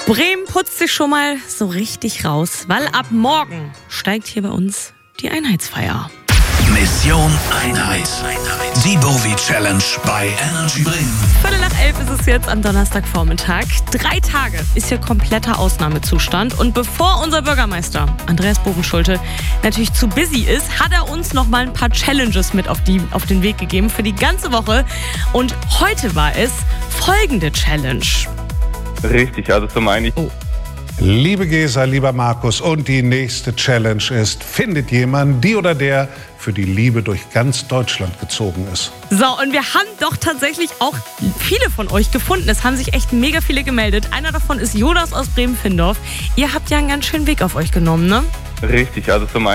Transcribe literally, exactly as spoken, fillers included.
Bremen putzt sich schon mal so richtig raus, weil ab morgen steigt hier bei uns die Einheitsfeier. Mission Einheit. Die Bowie-Challenge bei Energy Bremen. Viertel nach elf ist es jetzt am Donnerstagvormittag. Drei Tage ist hier kompletter Ausnahmezustand. Und bevor unser Bürgermeister Andreas Bovenschulte natürlich zu busy ist, hat er uns noch mal ein paar Challenges mit auf, die, auf den Weg gegeben für die ganze Woche. Und heute war es folgende Challenge. Richtig, also zum einen... Oh. Liebe Gesa, lieber Markus, und die nächste Challenge ist, findet jemand, die oder der für die Liebe durch ganz Deutschland gezogen ist. So, und wir haben doch tatsächlich auch viele von euch gefunden. Es haben sich echt mega viele gemeldet. Einer davon ist Jonas aus Bremen-Findorf. Ihr habt ja einen ganz schönen Weg auf euch genommen, ne? Richtig, also zum einen